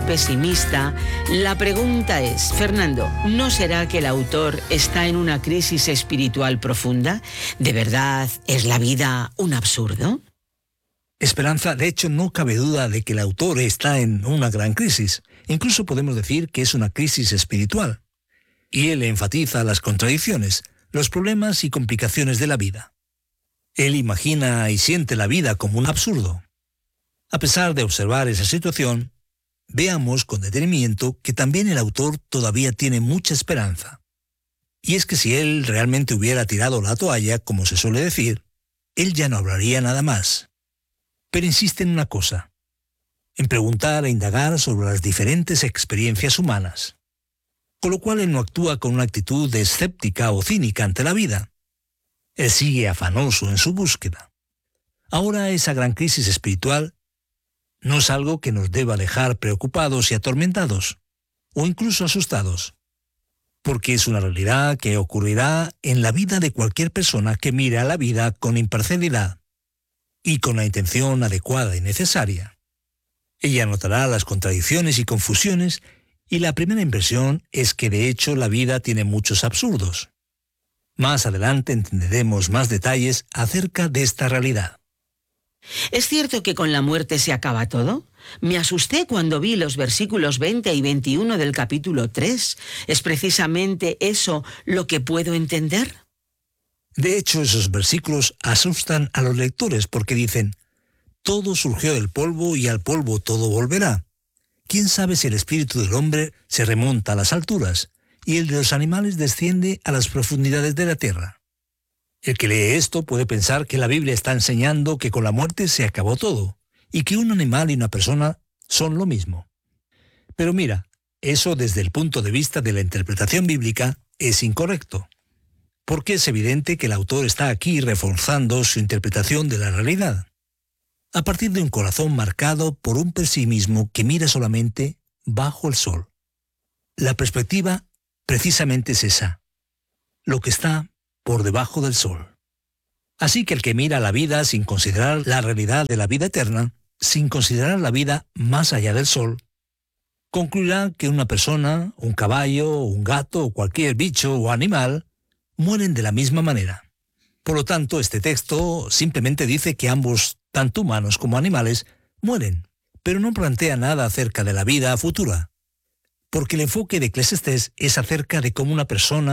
pesimista, la pregunta es, Fernando, ¿no será que el autor está en una crisis espiritual profunda? ¿De verdad es la vida un absurdo? Esperanza, de hecho, no cabe duda de que el autor está en una gran crisis. Incluso podemos decir que es una crisis espiritual. Y él enfatiza las contradicciones, los problemas y complicaciones de la vida. Él imagina y siente la vida como un absurdo. A pesar de observar esa situación, veamos con detenimiento que también el autor todavía tiene mucha esperanza. Y es que si él realmente hubiera tirado la toalla, como se suele decir, él ya no hablaría nada más. Pero insiste en una cosa, en preguntar e indagar sobre las diferentes experiencias humanas. Con lo cual él no actúa con una actitud de escéptica o cínica ante la vida. Él sigue afanoso en su búsqueda. Ahora esa gran crisis espiritual no es algo que nos deba dejar preocupados y atormentados, o incluso asustados, porque es una realidad que ocurrirá en la vida de cualquier persona que mire a la vida con imparcialidad y con la intención adecuada y necesaria. Ella notará las contradicciones y confusiones, y la primera impresión es que de hecho la vida tiene muchos absurdos. Más adelante entenderemos más detalles acerca de esta realidad. ¿Es cierto que con la muerte se acaba todo? Me asusté cuando vi los versículos 20 y 21 del capítulo 3. ¿Es precisamente eso lo que puedo entender? De hecho, esos versículos asustan a los lectores porque dicen: todo surgió del polvo y al polvo todo volverá. ¿Quién sabe si el espíritu del hombre se remonta a las alturas y el de los animales desciende a las profundidades de la tierra? El que lee esto puede pensar que la Biblia está enseñando que con la muerte se acabó todo y que un animal y una persona son lo mismo. Pero mira, eso desde el punto de vista de la interpretación bíblica es incorrecto, porque es evidente que el autor está aquí reforzando su interpretación de la realidad, a partir de un corazón marcado por un pesimismo que mira solamente bajo el sol. La perspectiva precisamente es esa, lo que está por debajo del sol. Así que el que mira la vida sin considerar la realidad de la vida eterna, sin considerar la vida más allá del sol, concluirá que una persona, un caballo, un gato o cualquier bicho o animal mueren de la misma manera. Por lo tanto, este texto simplemente dice que ambos, tanto humanos como animales, mueren, pero no plantea nada acerca de la vida futura, porque el enfoque de Eclesiastés es acerca de cómo una persona